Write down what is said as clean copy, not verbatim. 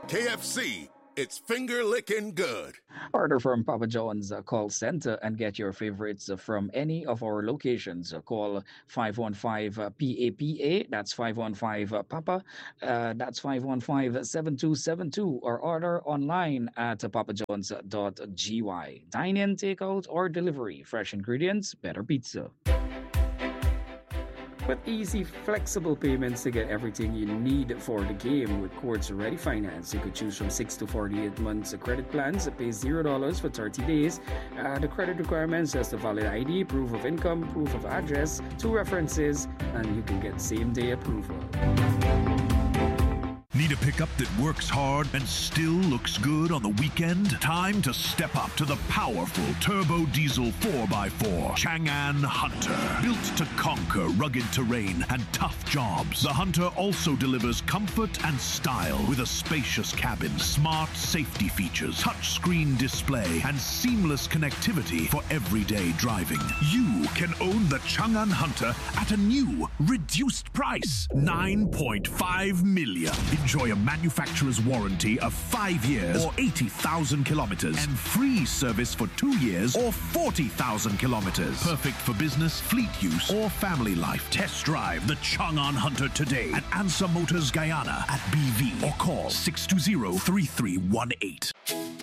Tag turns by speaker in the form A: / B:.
A: KFC, it's finger-licking good.
B: Order from Papa John's call center and get your favorites from any of our locations. Call 515-PAPA, that's 515-PAPA, that's 515-7272, or order online at papajohns.gy. Dine-in, takeout, or delivery. Fresh ingredients, better pizza. With easy, flexible payments to get everything you need for the game with Quartz Ready Finance. You could choose from 6 to 48 months credit plans that pay $0 for 30 days. The credit requirements just a valid ID, proof of income, proof of address, 2 references, and you can get same-day approval.
C: Need a pickup that works hard and still looks good on the weekend? Time to step up to the powerful turbo diesel 4x4 Chang'an Hunter. Built to conquer rugged terrain and tough jobs, the Hunter also delivers comfort and style with a spacious cabin, smart safety features, touchscreen display, and seamless connectivity for everyday driving. You can own the Chang'an Hunter at a new, reduced price, $9.5 million. Enjoy a manufacturer's warranty of 5 years or 80,000 kilometers and free service for 2 years or 40,000 kilometers. Perfect for business, fleet use, or family life. Test drive the Chang'an Hunter today at Ansa Motors Guyana at BV or call 620-3318.